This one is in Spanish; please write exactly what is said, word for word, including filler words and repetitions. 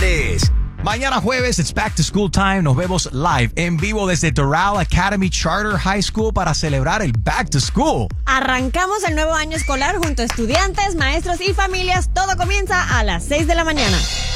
Viernes. Mañana jueves, it's back to school time. Nos vemos live en vivo desde Doral Academy Charter High School para celebrar el back to school. Arrancamos el nuevo año escolar junto a estudiantes, maestros y familias. Todo comienza a las seis de la mañana.